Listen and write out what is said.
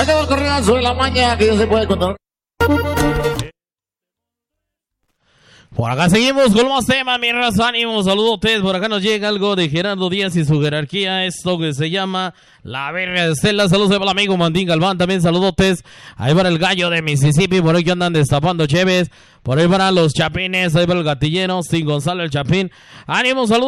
Ahí tenemos corridazo de la mañana que ya se puede contar. Por acá seguimos con más temas, mi raza, ánimo, saludotes. Por acá nos llega algo de Gerardo Díaz y su jerarquía, esto que se llama La Verga de Estela. Saludos para el amigo Mandín Galván, también saludotes. Ahí para el gallo de Mississippi, por ahí que andan destapando cheves. Por ahí para los chapines, ahí para el gatillero, Sin Gonzalo el Chapín. Ánimo, saludos.